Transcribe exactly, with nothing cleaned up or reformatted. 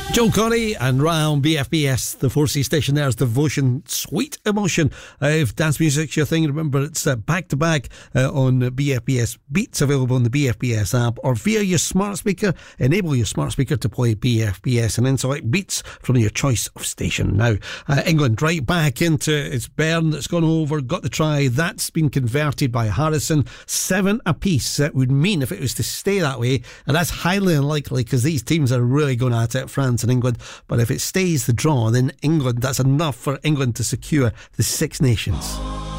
Joel Corey and Ryan B F B S, the four C station. There's Devotion, Sweet Emotion. Uh, if dance music's your thing, remember it's uh, back to back uh, on B F B S Beats, available on the B F B S app or via your smart speaker. Enable your smart speaker to play B F B S and then select Beats from your choice of station. Now, uh, England right back into it's Bern that's gone over, got the try. That's been converted by Harrison. Seven apiece. That would mean if it was to stay that way, and that's highly unlikely because these teams are really going at it, France and England. But if it stays the draw, then England, that's enough for England to secure the Six Nations.